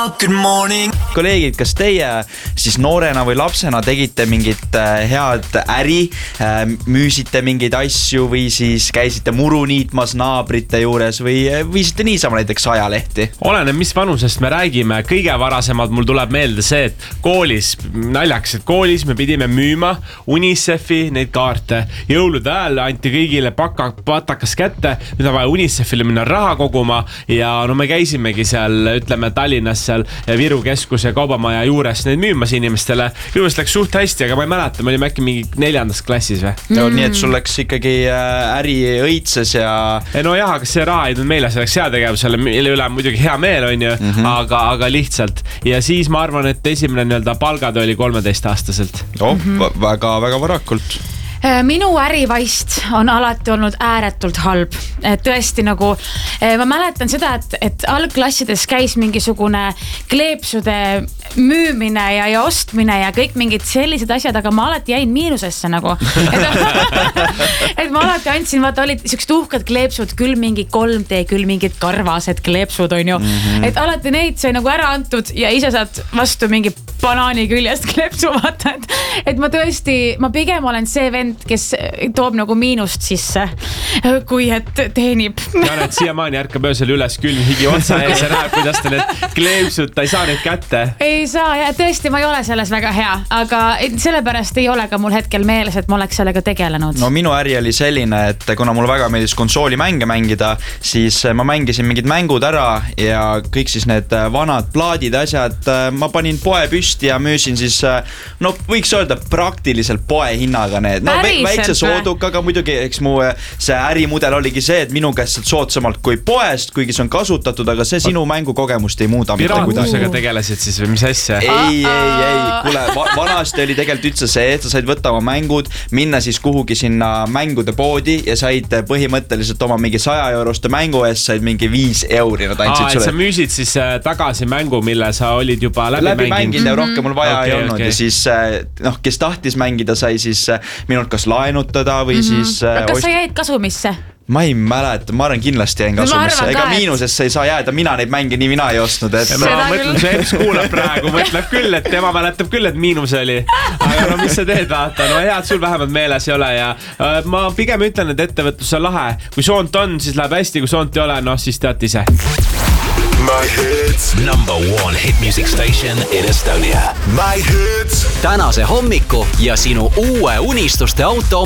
Good morning. Kolleegid, kas teie siis noorena või lapsena tegite mingit head äri, müüsite mingeid asju või siis käisite muru niitmas naabrite juures või viisite niisama näiteks ajalehti? Oleneb, mis vanusest me räägime. Kõige varasemalt mul tuleb meelde see, et koolis, naljaks, et koolis me pidime müüma UNICEF-i neid kaarte. Jõulude ajal anti kõigile patakas kätte, nüüd on vaja UNICEF-ile minna raha koguma ja no me käisimegi seal, ütleme Tallinnas seal Viru keskus ja kaubamaja juures neid müümas inimestele. Müümas läks suht hästi, aga ma ei mäleta, me olime äkki mingi 4. klassis või? No, nii et sul läks ikkagi äri õitses ja... No jah, aga see raha ei tulnud meile, see läks heategevusele, mille üle muidugi hea meel on ju, aga lihtsalt. Ja siis ma arvan, et esimene nii-öelda palgad oli 13-aastaselt. Väga varakult. Minu ärivaist on alati olnud ääretult halb. Tõesti nagu, ma mäletan seda, et algklassides käis mingisugune kleepsude müümine ja ostmine ja kõik mingid sellised asjad, aga ma alati jäin miinusesse nagu. Et ma alati andsin, vaata olid siuksed uhked kleepsud, küll mingi 3D, küll mingid karvased kleepsud on ju. Et alati neid sai nagu ära antud ja ise saad vastu mingi banaani küljest kleepsu vaata. Et ma tõesti, ma pigem olen see vend, kes toob nagu miinust sisse, kui et teenib. Janet siiamaani ärkab öösel üles külm higi otsa ja sa näeb, kuidas ta need kleepsud, ta ei saa neid kätte. Ei saa ja tõesti ma ei ole selles väga hea, aga sellepärast ei ole ka mul hetkel meeles, et ma oleks sellega tegelenud. No minu äri oli selline, et kuna mul väga meeldis konsoolimänge mängida, siis ma mängisin mingid mängud ära ja kõik siis need vanad plaadid asjad, ma panin poe püsti ja müüsin siis, no võiks öelda praktiliselt poe hinnaga need. No väikse soodukaga muidugi, eks mu see ärimudel oligi see, et minu käest saad soodsamalt kui poest, kuigi see on kasutatud, aga see sinu mängukogemust ei muuda. Piraatusega tegelesid siis või mis asja? Ei, kuule, vanasti oli tegelikult üldse see, et sa said võtta oma mängud, minna siis kuhugi sinna mängude poodi ja said põhimõtteliselt oma mingi 100 euroste mängu eest said mingi 5 euri. Et sa müüsid siis tagasi mängu, mille sa olid juba läbi mänginud ja rohkem mul vaja ei olnud ja siis kes tahtis mängida, sai siis minult kas laenutada või siis... Kas sa jäid kasumisse? Ma ei mäleta, ma arvan kindlasti jäin kasumisse. Ega miinusesse ei saa jääda, mina neid mänge nii mina ei ostnud. Ma mõtlen, see Eps kuulab praegu, mõtleb küll, et tema mäletab küll, et miinus oli. Aga no mis sa teed, vaata, no hea, et sul vähemalt meeles ei ole ja ma pigem ütlen, et ettevõtlus on lahe. Kui soont on, siis läheb hästi, kui soont ei ole, no siis tead ise. My hits. Number 1 hit music station in Estonia. My hits. Tänase hommiku ja sinu uue unistuste auto